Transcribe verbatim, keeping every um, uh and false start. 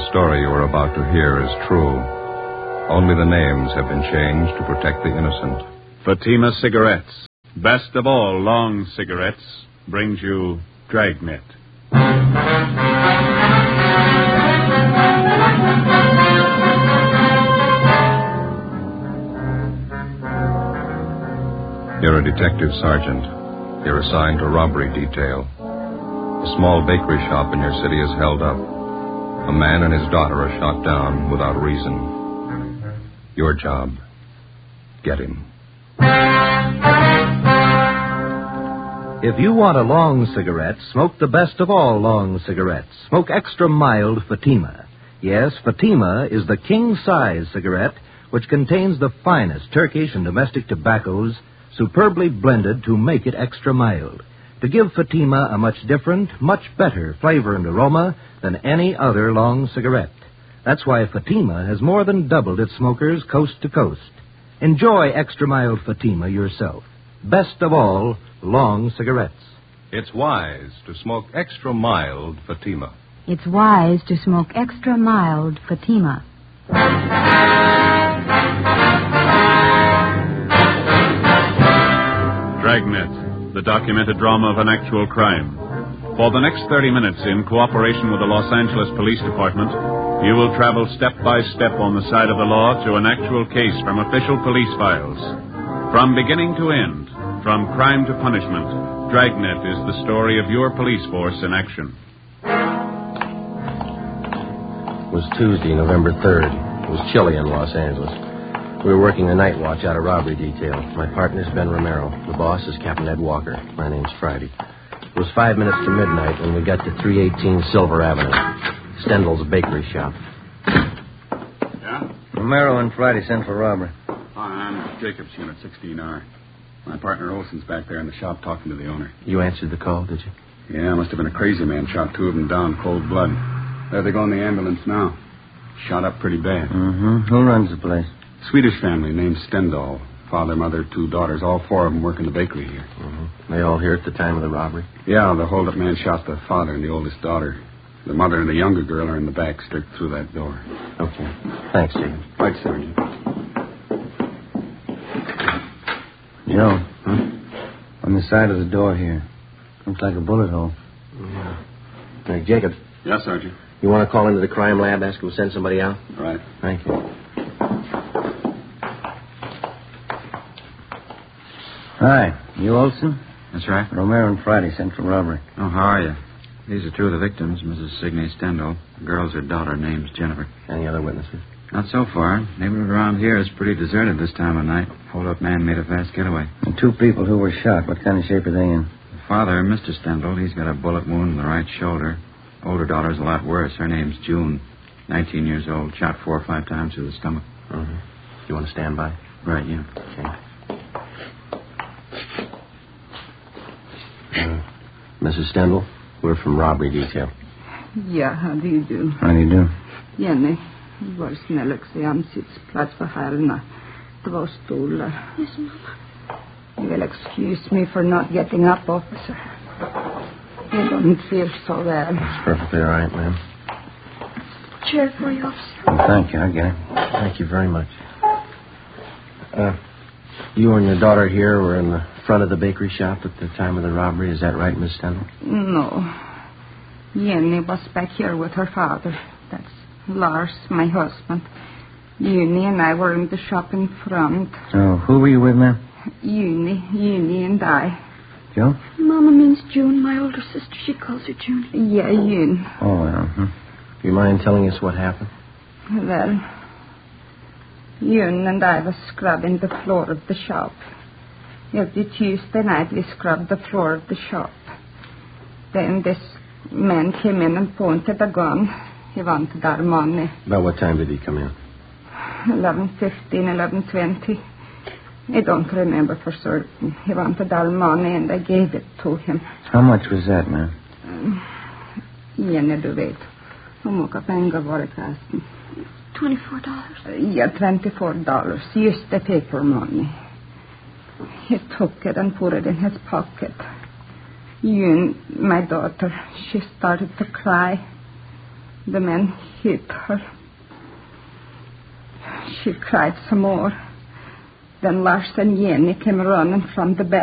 story you are about to hear is true. Only the names have been changed to protect the innocent. Fatima Cigarettes, best of all long cigarettes, brings you Dragnet. You're a detective sergeant. You're assigned to robbery detail. A small bakery shop in your city is held up. A man and his daughter are shot down without reason. Your job, get him. If you want a long cigarette, smoke the best of all long cigarettes. Smoke extra mild Fatima. Yes, Fatima is the king-size cigarette which contains the finest Turkish and domestic tobaccos superbly blended to make it extra mild, to give Fatima a much different, much better flavor and aroma than any other long cigarette. That's why Fatima has more than doubled its smokers coast to coast. Enjoy extra mild Fatima yourself. Best of all, long cigarettes. It's wise to smoke extra mild Fatima. It's wise to smoke extra mild Fatima. Dragnet, the documented drama of an actual crime. For the next thirty minutes, in cooperation with the Los Angeles Police Department, you will travel step by step on the side of the law through an actual case from official police files. From beginning to end, from crime to punishment, Dragnet is the story of your police force in action. It was Tuesday, November third. It was chilly in Los Angeles. We were working the night watch out of robbery detail. My partner's Ben Romero. The boss is Captain Ed Walker. My name's Friday. It was five minutes to midnight when we got to three eighteen Silver Avenue, Stendel's bakery shop. Yeah? Romero and Friday sent for robbery. Hi, I'm Jacobs, Unit sixteen R. My partner Olson's back there in the shop talking to the owner. You answered the call, did you? Yeah, must have been a crazy man. Shot two of them down, cold blood. There they go in the ambulance now. Shot up pretty bad. Mm-hmm. Who runs the place? Swedish family named Stendal. Father, mother, two daughters. All four of them work in the bakery here. Mm-hmm. They all here at the time of the robbery? Yeah, the hold-up man shot the father and the oldest daughter. The mother and the younger girl are in the back, straight through that door. Okay. Thanks, Jacob. Right, Sergeant. Joe, huh? On the side of the door here. Looks like a bullet hole. Yeah. Hey, Jacob. Yes, Sergeant. You want to call into the crime lab, ask them to send somebody out? Right. Thank you. Hi. You Olson? That's right. Romero and Friday sent for robbery. Oh, how are you? These are two of the victims, Missus Signe Stendal. The girl's her daughter, name's Jennifer. Any other witnesses? Not so far. Neighborhood around here is pretty deserted this time of night. Hold-up man made a fast getaway. And two people who were shot. What kind of shape are they in? The father, Mister Stendal, he's got a bullet wound in the right shoulder. Older daughter's a lot worse. Her name's June. nineteen years old. Shot four or five times through the stomach. Mm-hmm. You want to stand by? Right, yeah. Okay. Uh, Missus Stendal, we're from robbery detail. Ja, how do you do? How do you do? Jenny, var snäll och se ansiktsplats för herrarna. Två stolar. Yes, Mama. You will excuse me for not getting up, officer. I don't feel so well. It's perfectly all right, ma'am. Chair for you, officer. Well, thank you. I get it. Thank you very much. Uh, you and your daughter here were in the front of the bakery shop at the time of the robbery. Is that right, Miss Stendal? No. Jenny was back here with her father. That's Lars, my husband. Uni and I were in the shop in front. Oh, who were you with, ma'am? Uni, Uni and I. Joe? Mama means June, my older sister. She calls her June. Yeah, June. Oh, well. Hmm. Do you mind telling us what happened? Well, June and I was scrubbing the floor of the shop. Every Tuesday night we scrubbed the floor of the shop. Then this man came in and pointed a gun. He wanted our money. About what time did he come in? eleven fifteen, eleven twenty. I don't remember for certain. He wanted our money and I gave it to him. How much was that, ma'am? Um, Jenny, du vet. Hur mycket pengar var det kasten? Twenty-four dollars. Uh, yeah, twenty-four dollars. Just the paper money. He took it and put it in his pocket. You, my daughter, she started to cry. The man hit her. She cried some more. Then Lars and Jenny came running from the back.